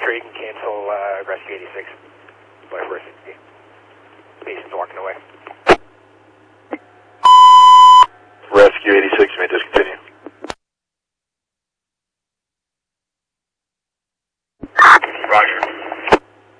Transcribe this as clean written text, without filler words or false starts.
sure you can cancel rescue 86. Patient's walking away.